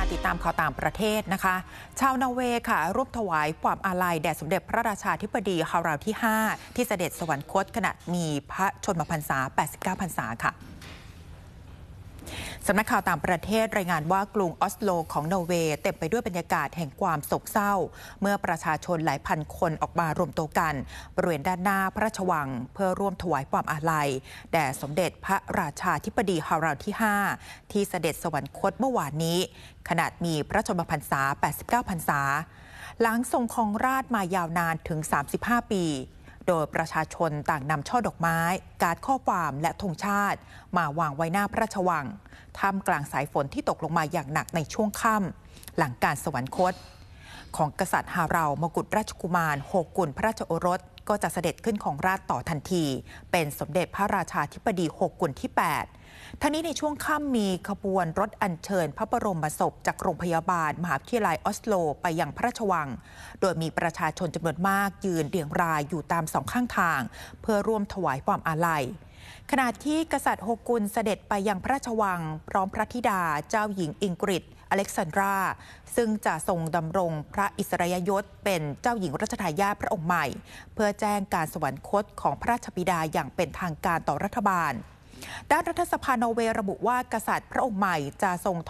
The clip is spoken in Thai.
ติดตามข่าวต่างประเทศนะคะชาวนอร์เวย์ค่ะร่วมถวายความอาลัยแด่สมเด็จพระราชาธิบดีฮาราวที่ 5ที่เสด็จสวรรคตขณะมีพระชนมพรรษา 89 พรรษาค่ะสำนักข่าวต่างประเทศรายงานว่ากรุงออสโลของนอร์เวย์เต็มไปด้วยบรรยากาศแห่งความโศกเศร้าเมื่อประชาชนหลายพันคนออกมารวมตัวกันบริเวณด้านหน้าพระราชวังเพื่อร่วมถวายความอาลัยแด่สมเด็จพระราชาธิบดีฮาราวที่ 5ที่เสด็จสวรรคตเมื่อวานนี้ขณะมีพระชนมพรรษา 89 พรรษาหลังทรงครองราชมายาวนานถึง 35 ปีโดยประชาชนต่างนำช่อดอกไม้การ์ดข้อความและธงชาติมาวางไว้หน้าพระราชวังท่ามกลางสายฝนที่ตกลงมาอย่างหนักในช่วงค่ำหลังการสวรรคตของกษัตริย์ฮาราวมกุฎราชกุมารโฮกุลพระราชโอรสก็จะเสด็จขึ้นของราชต่อทันทีเป็นสมเด็จพระราชาธิบดีโฮกุลที่ 8ทั้งนี้ในช่วงค่ำมีขบวนรถอัญเชิญพระบรมศพจากโรงพยาบาลมหาวิทยาลัยออสโลไปยังพระราชวังโดยมีประชาชนจำนวนมากยืนเรียงรายอยู่ตามสองข้างทางเพื่อร่วมถวายความอาลัยขณะที่กษัตริย์โฮกุลเสด็จไปยังพระราชวังพร้อมพระธิดาเจ้าหญิงอิงกฤษอเล็กซานดราซึ่งจะทรงดำรงพระอิสริยยศเป็นเจ้าหญิงรัชทายาทพระองค์ใหม่เพื่อแจ้งการสวรรคตของพระราชบิดาอย่างเป็นทางการต่อรัฐบาลด้านรัฐสภานอร์เวย์ระบุว่ากษัตริย์พระองค์ใหม่จะทรง